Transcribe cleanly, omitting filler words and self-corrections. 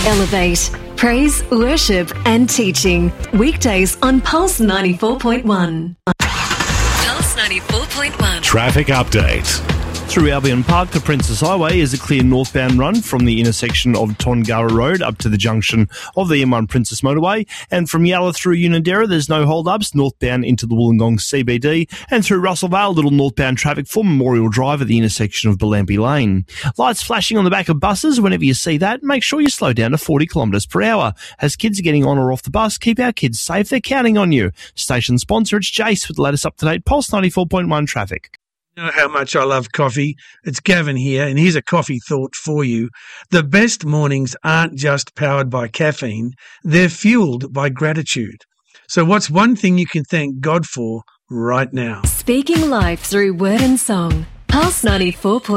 Elevate. Praise, worship and teaching. Weekdays on Pulse 94.1. Pulse 94.1. Traffic update. Through Albion Park to Princess Highway is a clear northbound run from the intersection of Tongara Road up to the junction of the M1 Princess Motorway. And from Yalla through Unanderra, there's no hold-ups northbound into the Wollongong CBD. And through Russell Vale, little northbound traffic for Memorial Drive at the intersection of Bellambi Lane. Lights flashing on the back of buses. Whenever you see that, make sure you slow down to 40 kilometres per hour. As kids are getting on or off the bus, keep our kids safe. They're counting on you. Station sponsor, it's Jace with the latest up-to-date Pulse 94.1 traffic. You know how much I love coffee. It's Gavin here, and here's a coffee thought for you. The best mornings aren't just powered by caffeine, they're fueled by gratitude. So what's one thing you can thank God for right now? Speaking life through word and song. Pulse 94.1.